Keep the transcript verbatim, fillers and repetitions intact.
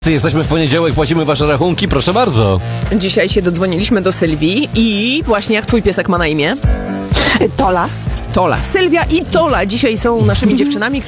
Jesteśmy w poniedziałek, płacimy wasze rachunki, proszę bardzo. Dzisiaj się dodzwoniliśmy do Sylwii i właśnie jak twój piesek ma na imię? Tola. Tola. Sylwia i Tola dzisiaj są naszymi dziewczynami, które